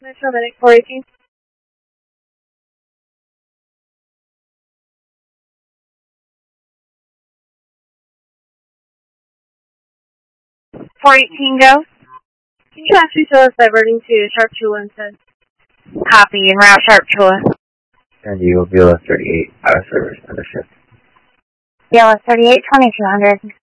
Metro Medic 418. Go. Can you actually show us diverting to Sharp Chula instead? Copy, en route Sharp Chula. And you will be 38 out of service on the shift. BLS 38, 2200.